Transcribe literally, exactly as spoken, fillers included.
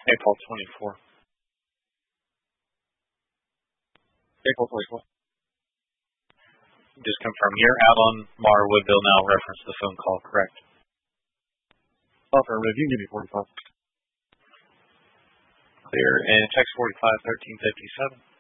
April twenty-fourth. April twenty-fourth. Just confirm here. Alan Mar Woodville now referenced the phone call, correct? Affirmative. You can give me forty-five. Clear. And text forty-five thirteen fifty-seven.